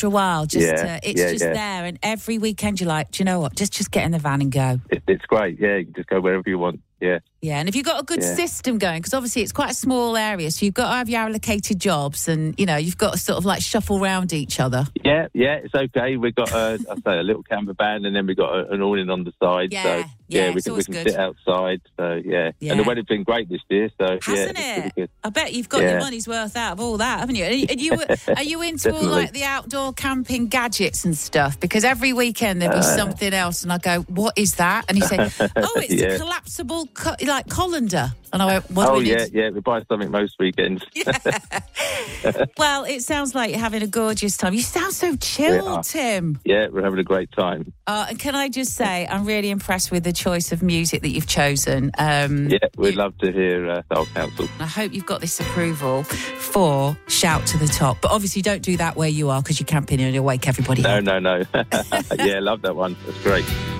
after a while. It's there, and every weekend you're like, do you know what? Just get in the van and go. It's great. Yeah, you can just go wherever you want. Yeah. Yeah, and if you've got a good system going, because obviously it's quite a small area, so you've got to have your allocated jobs, and you've got to sort of like shuffle round each other. Yeah, it's okay. We've got a little camper van, and then we've got an awning on the side. Yeah, so we can sit outside. So and the weather's been great this year. So hasn't it? Really good. I bet you've got your money's worth out of all that, haven't you? Are you into all like the outdoor camping gadgets and stuff? Because every weekend there'll be something else, and I go, "What is that?" And you say, "Oh, it's a collapsible like colander." And I went, "What do we need?" Yeah, we buy something most weekends. Well, it sounds like you're having a gorgeous time. You sound so chilled, Tim. Yeah, we're having a great time. And can I just say, I'm really impressed with the choice of music that you've chosen. We'd love to hear Soul Council. I hope you've got this approval for Shout to the Top. But obviously don't do that where you are, because you're camping and you'll wake everybody up. No. Yeah, love that one. That's great.